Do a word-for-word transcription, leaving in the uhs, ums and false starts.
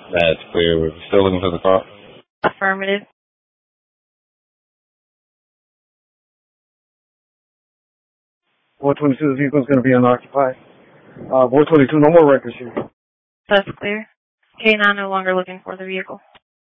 That's clear. We're still looking for the car? Affirmative. four twenty-two, the vehicle is going to be unoccupied. Uh, four twenty-two, no more records here. That's clear. K nine no longer looking for the vehicle.